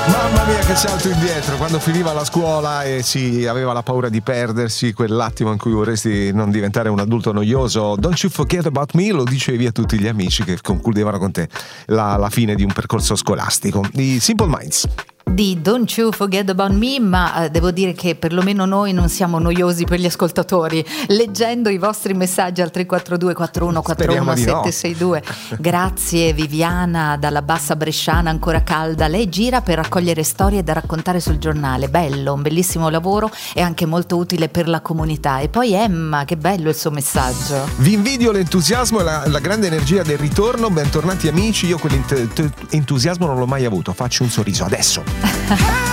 Mamma mia che salto indietro, quando finiva la scuola e si aveva la paura di perdersi quell'attimo in cui vorresti non diventare un adulto noioso. Don't you forget about me, lo dicevi a tutti gli amici che concludevano con te la fine di un percorso scolastico. I Simple Minds. Di Don't You Forget About Me, ma devo dire che perlomeno noi non siamo noiosi per gli ascoltatori, leggendo i vostri messaggi al 342 41 41 762. Grazie Viviana dalla Bassa Bresciana, ancora calda, lei gira per raccogliere storie da raccontare sul giornale, bello, un bellissimo lavoro e anche molto utile per la comunità. E poi Emma, che bello il suo messaggio. Vi invidio l'entusiasmo e la grande energia del ritorno, bentornati amici, io quell'entusiasmo non l'ho mai avuto, faccio un sorriso adesso.